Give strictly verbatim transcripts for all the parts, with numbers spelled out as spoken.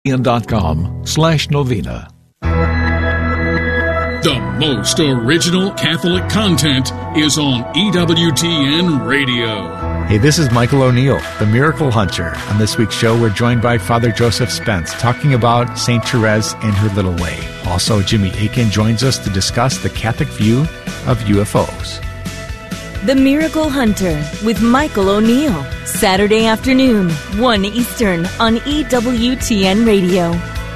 dot com slash novena. The most original Catholic content is on E W T N Radio. Hey, this is Michael O'Neill, the Miracle Hunter. On this week's show, we're joined by Father Joseph Spence, talking about Saint Therese and her little way. Also, Jimmy Akin joins us to discuss the Catholic view of U F Os. The Miracle Hunter with Michael O'Neill. Saturday afternoon, one Eastern on E W T N Radio.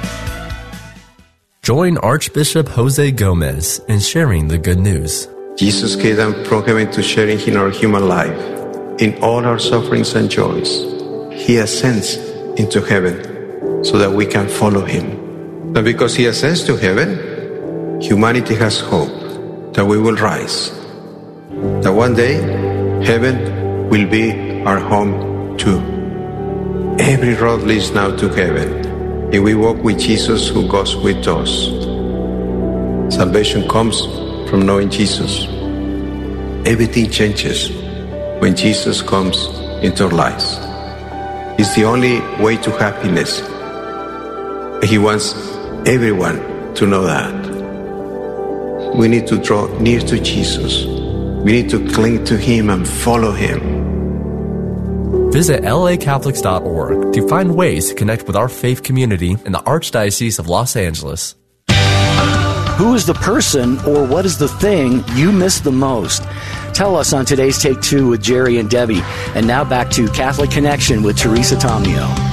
Join Archbishop Jose Gomez in sharing the good news. Jesus came down from heaven to sharing in our human life, in all our sufferings and joys. He ascends into heaven so that we can follow him. And because he ascends to heaven, humanity has hope that we will rise. That one day, heaven will be our home too. Every road leads now to heaven. If we walk with Jesus who goes with us. Salvation comes from knowing Jesus. Everything changes when Jesus comes into our lives. It's the only way to happiness. He wants everyone to know that. We need to draw near to Jesus. We need to cling to him and follow him. Visit L A Catholics dot org to find ways to connect with our faith community in the Archdiocese of Los Angeles. Who is the person or what is the thing you miss the most? Tell us on today's Take Two with Jerry and Debbie. And now back to Catholic Connection with Teresa Tomeo.